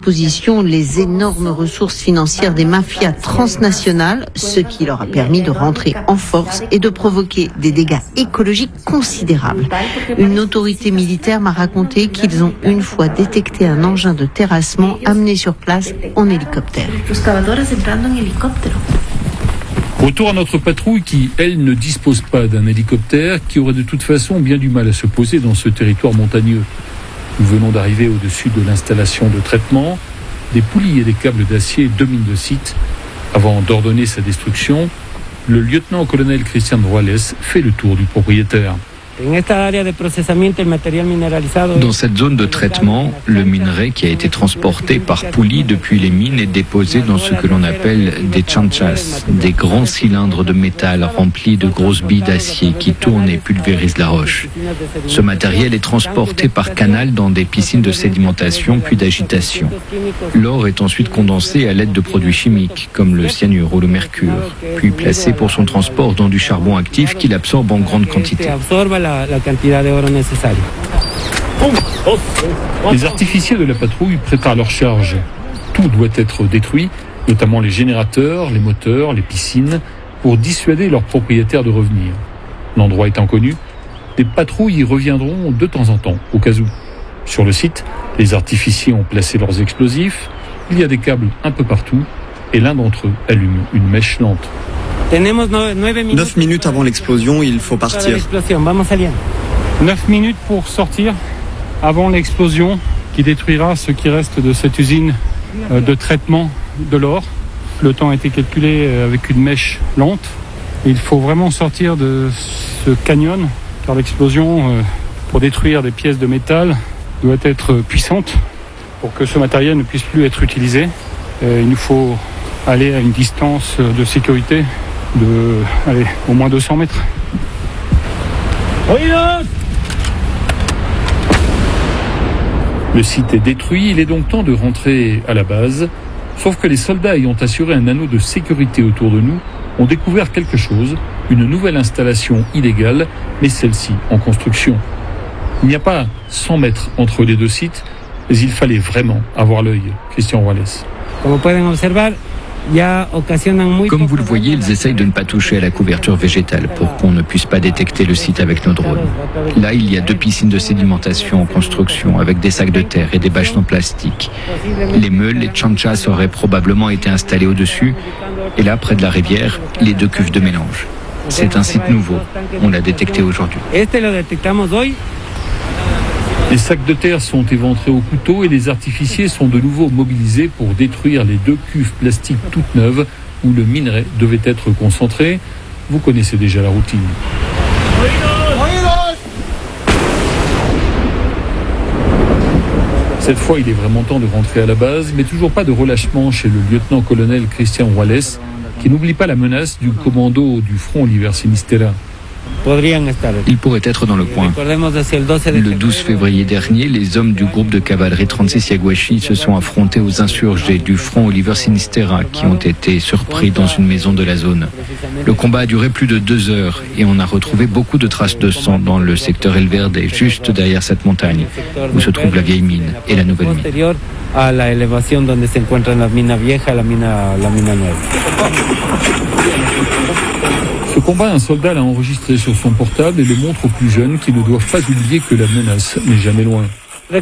disposition les énormes ressources financières des mafias transnationales, ce qui leur a permis de rentrer en force et de provoquer des dégâts écologiques considérables. Une autorité militaire m'a raconté qu'ils ont une fois détecté un engin de terrassement amené sur place en hélicoptère. Retour à notre patrouille qui, elle, ne dispose pas d'un hélicoptère, qui aurait de toute façon bien du mal à se poser dans ce territoire montagneux. Nous venons d'arriver au-dessus de l'installation de traitement. Des poulies et des câbles d'acier dominent le site. Avant d'ordonner sa destruction, le lieutenant-colonel Christian Ruales fait le tour du propriétaire. Dans cette zone de traitement, le minerai qui a été transporté par poulie depuis les mines est déposé dans ce que l'on appelle des chanchas, des grands cylindres de métal remplis de grosses billes d'acier qui tournent et pulvérisent la roche. Ce matériel est transporté par canal dans des piscines de sédimentation puis d'agitation. L'or est ensuite condensé à l'aide de produits chimiques comme le cyanure ou le mercure, puis placé pour son transport dans du charbon actif qu'il absorbe en grande quantité. Les artificiers de la patrouille préparent leur charge. Tout doit être détruit, notamment les générateurs, les moteurs, les piscines, pour dissuader leurs propriétaires de revenir. L'endroit étant connu, des patrouilles y reviendront de temps en temps, au cas où. Sur le site, les artificiers ont placé leurs explosifs, il y a des câbles un peu partout, et l'un d'entre eux allume une mèche lente. 9 minutes avant l'explosion, il faut partir. 9 minutes pour sortir avant l'explosion qui détruira ce qui reste de cette usine de traitement de l'or. Le temps a été calculé avec une mèche lente. Il faut vraiment sortir de ce canyon car l'explosion pour détruire des pièces de métal doit être puissante pour que ce matériel ne puisse plus être utilisé. Il nous faut aller à une distance de sécurité de au moins 200 mètres. Le site est détruit, il est donc temps de rentrer à la base. Sauf que les soldats ayant assuré un anneau de sécurité autour de nous ont découvert quelque chose, une nouvelle installation illégale, mais celle-ci en construction. Il n'y a pas 100 mètres entre les deux sites, mais il fallait vraiment avoir l'œil. Christian Ruales. Comme vous le voyez, ils essayent de ne pas toucher à la couverture végétale pour qu'on ne puisse pas détecter le site avec nos drones. Là, il y a 2 piscines de sédimentation en construction avec des sacs de terre et des bâches en plastique. Les meules, les chanchas auraient probablement été installés au-dessus. Et là, près de la rivière, les 2 cuves de mélange. C'est un site nouveau. On l'a détecté aujourd'hui. Les sacs de terre sont éventrés au couteau et les artificiers sont de nouveau mobilisés pour détruire les 2 cuves plastiques toutes neuves où le minerai devait être concentré. Vous connaissez déjà la routine. Cette fois, il est vraiment temps de rentrer à la base, mais toujours pas de relâchement chez le lieutenant-colonel Christian Ruales, qui n'oublie pas la menace du commando du front Oliver Sinistera. Ils pourraient être dans le coin. Le 12 février dernier, les hommes du groupe de cavalerie 36 Yaguachi se sont affrontés aux insurgés du front Oliver Sinistera qui ont été surpris dans une maison de la zone. Le combat a duré plus de 2 heures et on a retrouvé beaucoup de traces de sang dans le secteur El Verde, juste derrière cette montagne, où se trouve la vieille mine et la nouvelle mine. Ce combat, un soldat l'a enregistré sur son portable et le montre aux plus jeunes qui ne doivent pas oublier que la menace n'est jamais loin. Les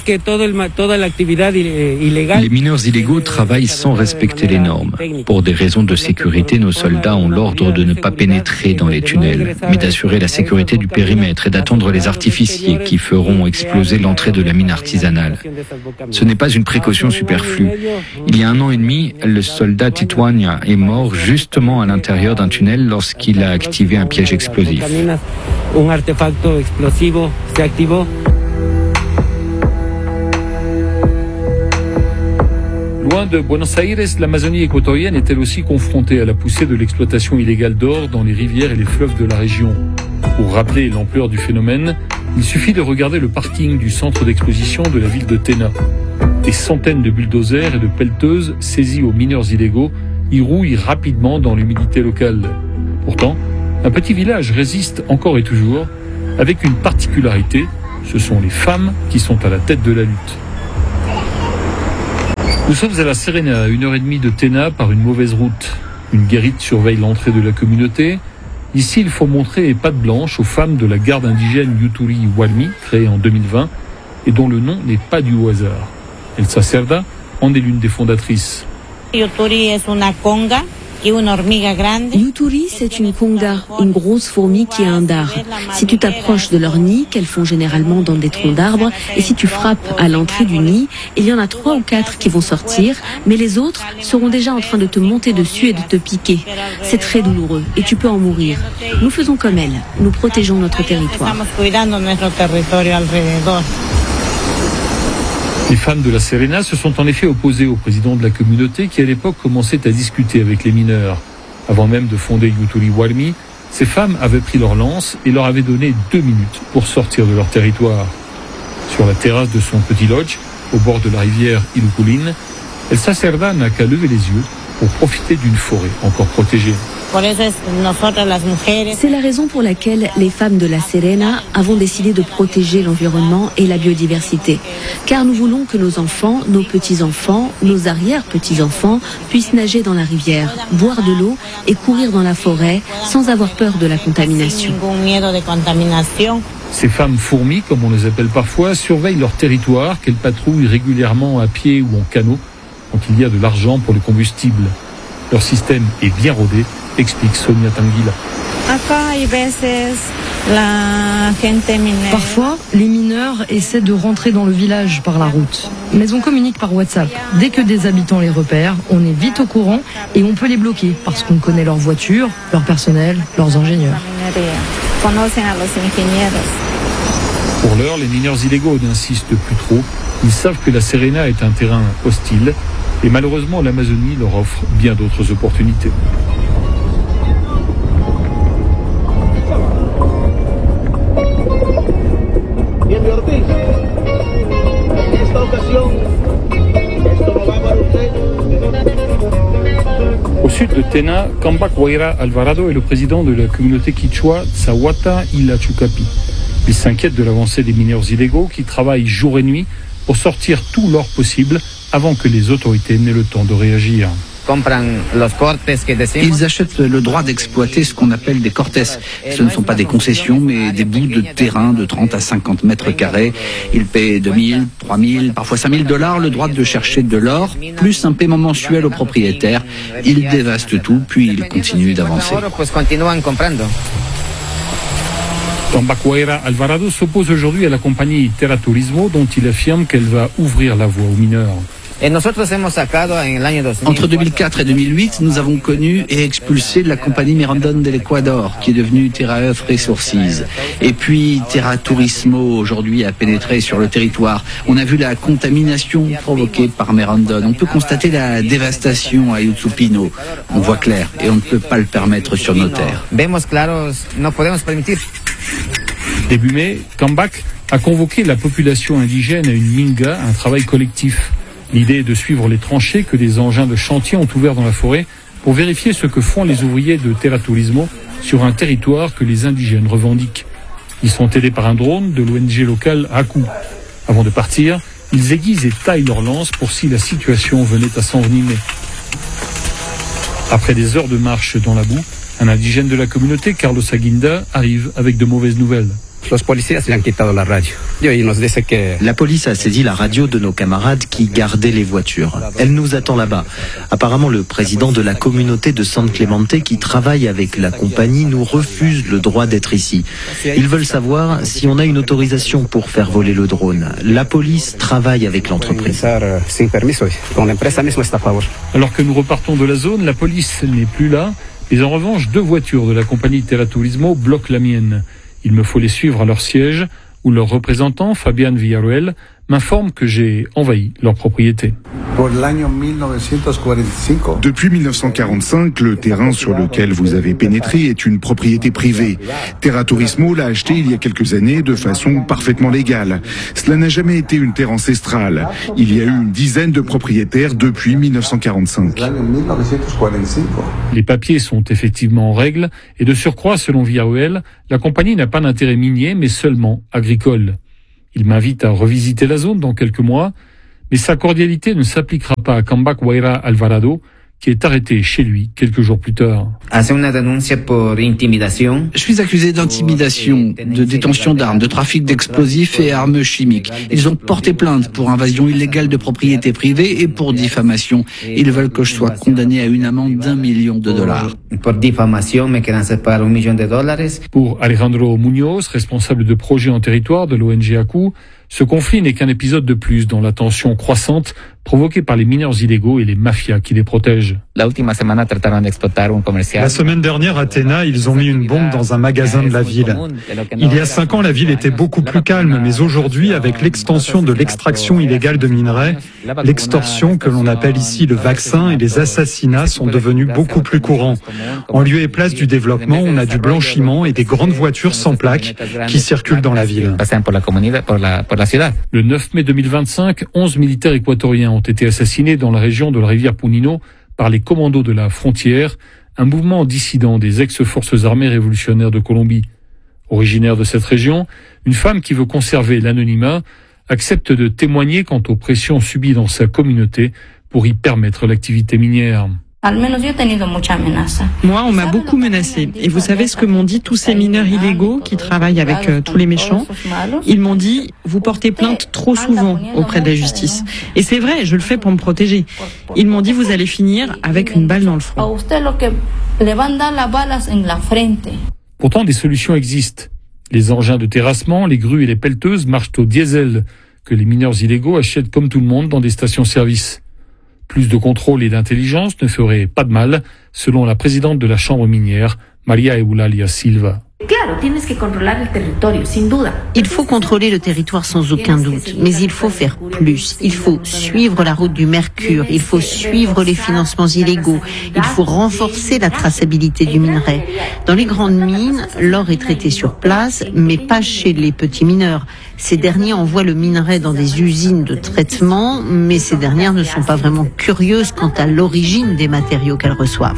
mineurs illégaux travaillent sans respecter les normes. Pour des raisons de sécurité, nos soldats ont l'ordre de ne pas pénétrer dans les tunnels, mais d'assurer la sécurité du périmètre et d'attendre les artificiers qui feront exploser l'entrée de la mine artisanale. Ce n'est pas une précaution superflue. Il y a 1 an et demi, le soldat Tituania est mort justement à l'intérieur d'un tunnel lorsqu'il a activé un piège explosif. Loin de Buenos Aires, l'Amazonie équatorienne est elle aussi confrontée à la poussée de l'exploitation illégale d'or dans les rivières et les fleuves de la région. Pour rappeler l'ampleur du phénomène, il suffit de regarder le parking du centre d'exposition de la ville de Tena. Des centaines de bulldozers et de pelleteuses saisis aux mineurs illégaux y rouillent rapidement dans l'humidité locale. Pourtant, un petit village résiste encore et toujours, avec une particularité, ce sont les femmes qui sont à la tête de la lutte. Nous sommes à La Serena, à 1h30 de Tena par une mauvaise route. Une guérite surveille l'entrée de la communauté. Ici, il faut montrer les pattes blanches aux femmes de la garde indigène Yuturi Walmi, créée en 2020, et dont le nom n'est pas dû au hasard. Elsa Cerda en est l'une des fondatrices. Yuturi c'est une conga, une grosse fourmi qui a un dard. Si tu t'approches de leur nid, qu'elles font généralement dans des troncs d'arbres, et si tu frappes à l'entrée du nid, il y en a 3 ou 4 qui vont sortir, mais les autres seront déjà en train de te monter dessus et de te piquer. C'est très douloureux et tu peux en mourir. Nous faisons comme elles, nous protégeons notre territoire. Les femmes de La Serena se sont en effet opposées au président de la communauté qui à l'époque commençait à discuter avec les mineurs. Avant même de fonder Yuturi Walmi, ces femmes avaient pris leur lance et leur avaient donné 2 minutes pour sortir de leur territoire. Sur la terrasse de son petit lodge, au bord de la rivière Ilukulin, Elsa Cerda n'a qu'à lever les yeux pour profiter d'une forêt encore protégée. C'est la raison pour laquelle les femmes de La Serena avons décidé de protéger l'environnement et la biodiversité. Car nous voulons que nos enfants, nos petits-enfants, nos arrière-petits-enfants puissent nager dans la rivière, boire de l'eau et courir dans la forêt sans avoir peur de la contamination. Ces femmes fourmis, comme on les appelle parfois, surveillent leur territoire qu'elles patrouillent régulièrement à pied ou en canot quand il y a de l'argent pour le combustible. Leur système est bien rodé, explique Sonia Tanguila. Parfois, les mineurs essaient de rentrer dans le village par la route. Mais on communique par WhatsApp. Dès que des habitants les repèrent, on est vite au courant et on peut les bloquer parce qu'on connaît leurs voitures, leur personnel, leurs ingénieurs. Pour l'heure, les mineurs illégaux n'insistent plus trop. Ils savent que La Serena est un terrain hostile et malheureusement l'Amazonie leur offre bien d'autres opportunités. Au sud de Tena, Kamba Guaira Alvarado est le président de la communauté quichua Tsawata Ilachucapi. Il s'inquiète de l'avancée des mineurs illégaux qui travaillent jour et nuit pour sortir tout l'or possible avant que les autorités n'aient le temps de réagir. Ils achètent le droit d'exploiter ce qu'on appelle des cortes. Ce ne sont pas des concessions, mais des bouts de terrain de 30 à 50 mètres carrés. Ils paient 2000, 3000, parfois $5000 le droit de chercher de l'or, plus un paiement mensuel aux propriétaires. Ils dévastent tout, puis ils continuent d'avancer. Tambacuera Alvarado s'oppose aujourd'hui à la compagnie Terra Turismo dont il affirme qu'elle va ouvrir la voie aux mineurs. Entre 2004 et 2008, nous avons connu et expulsé la compagnie Mirandón de l'Ecuador, qui est devenue Terra Earth Resources. Et puis Terra Turismo, aujourd'hui, a pénétré sur le territoire. On a vu la contamination provoquée par Mirandón. On peut constater la dévastation à Utsupino. On voit clair et on ne peut pas le permettre sur nos terres. Début mai, Kambak a convoqué la population indigène à une minga, un travail collectif. L'idée est de suivre les tranchées que des engins de chantier ont ouverts dans la forêt pour vérifier ce que font les ouvriers de Terra Turismo sur un territoire que les indigènes revendiquent. Ils sont aidés par un drone de l'ONG locale Haku. Avant de partir, ils aiguisent et taillent leurs lances pour si la situation venait à s'envenimer. Après des heures de marche dans la boue, un indigène de la communauté, Carlos Aguinda, arrive avec de mauvaises nouvelles. La police a saisi la radio de nos camarades qui gardaient les voitures. Elle nous attend là-bas. Apparemment, le président de la communauté de San Clemente qui travaille avec la compagnie nous refuse le droit d'être ici. Ils veulent savoir si on a une autorisation pour faire voler le drone. La police travaille avec l'entreprise. Alors que nous repartons de la zone, la police n'est plus là. Mais en revanche, 2 voitures de la compagnie Terra Turismo bloquent la mienne. Il me faut les suivre à leur siège, où leur représentant, Fabian Villarroel, m'informe que j'ai envahi leur propriété. Depuis 1945, le terrain sur lequel vous avez pénétré est une propriété privée. Terra Turismo l'a acheté il y a quelques années de façon parfaitement légale. Cela n'a jamais été une terre ancestrale. Il y a eu une dizaine de propriétaires depuis 1945. Les papiers sont effectivement en règle et de surcroît, selon Villarroel, la compagnie n'a pas d'intérêt minier mais seulement agricole. Il m'invite à revisiter la zone dans quelques mois, Mais sa cordialité ne s'appliquera pas à Cambach Guaira Alvarado, qui est arrêté chez lui quelques jours plus tard. Je suis accusé d'intimidation, de détention d'armes, de trafic d'explosifs et armes chimiques. Ils ont porté plainte pour invasion illégale de propriété privée et pour diffamation. Ils veulent que je sois condamné à une amende d'$1 million. Pour Alejandro Muñoz, responsable de projet en territoire de l'ONG ACU, ce conflit n'est qu'un épisode de plus dans la tension croissante provoquée par les mineurs illégaux et les mafias qui les protègent. La semaine dernière à Tena, ils ont mis une bombe dans un magasin de la ville. Il y a 5 ans, la ville était beaucoup plus calme, mais aujourd'hui, avec l'extension de l'extraction illégale de minerais, l'extorsion que l'on appelle ici le vaccin et les assassinats sont devenus beaucoup plus courants. En lieu et place du développement, on a du blanchiment et des grandes voitures sans plaques qui circulent dans la ville. Le 9 mai 2025, 11 militaires équatoriens ont été assassinés dans la région de la rivière Punino par les commandos de la frontière, un mouvement dissident des ex-forces armées révolutionnaires de Colombie. Originaire de cette région, une femme qui veut conserver l'anonymat accepte de témoigner quant aux pressions subies dans sa communauté pour y permettre l'activité minière. Moi, on m'a beaucoup menacé. Et vous savez ce que m'ont dit tous ces mineurs illégaux qui travaillent avec tous les méchants? Ils m'ont dit, vous portez plainte trop souvent auprès de la justice. Et c'est vrai, je le fais pour me protéger. Ils m'ont dit, vous allez finir avec une balle dans le front. Pourtant, des solutions existent. Les engins de terrassement, les grues et les pelleteuses marchent au diesel, que les mineurs illégaux achètent comme tout le monde dans des stations-service. Plus de contrôle et d'intelligence ne ferait pas de mal, selon la présidente de la Chambre minière, Maria Eulalia Silva. Il faut contrôler le territoire sans aucun doute, mais il faut faire plus. Il faut suivre la route du mercure, il faut suivre les financements illégaux, il faut renforcer la traçabilité du minerai. Dans les grandes mines, l'or est traité sur place, mais pas chez les petits mineurs. Ces derniers envoient le minerai dans des usines de traitement, mais ces dernières ne sont pas vraiment curieuses quant à l'origine des matériaux qu'elles reçoivent.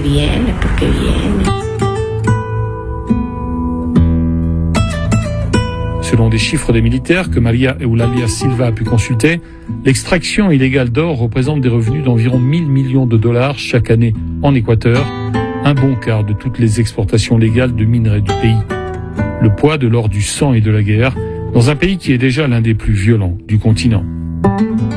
Selon des chiffres des militaires que Maria Eulalia Silva a pu consulter, l'extraction illégale d'or représente des revenus d'environ $1 000 millions chaque année en Équateur, un bon quart de toutes les exportations légales de minerais du pays. Le poids de l'or du sang et de la guerre dans un pays qui est déjà l'un des plus violents du continent.